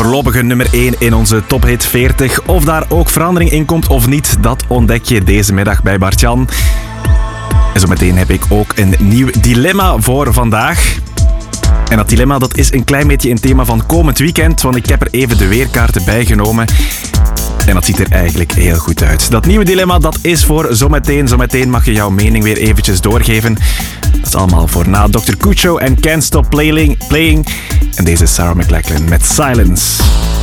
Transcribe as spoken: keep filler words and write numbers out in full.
voorlopige nummer één in onze tophit veertig. Of daar ook verandering in komt of niet, dat ontdek je deze middag bij Bart-Jan. En zo meteen heb ik ook een nieuw dilemma voor vandaag. En dat dilemma dat is een klein beetje een thema van komend weekend, want ik heb er even de weerkaarten bijgenomen. En dat ziet er eigenlijk heel goed uit. Dat nieuwe dilemma dat is voor zometeen. Zometeen mag je jouw mening weer eventjes doorgeven. Dat is allemaal voor na dokter Kucho en Can't Stop Playing. playing. En deze is Sarah McLachlan met Silence.